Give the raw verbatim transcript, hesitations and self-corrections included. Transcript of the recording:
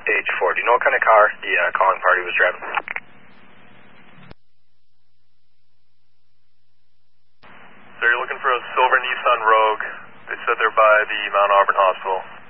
H four. Do you know what kind of car the uh, calling party was driving? So you're looking for a silver Nissan Rogue. They said they're by the Mount Auburn Hospital.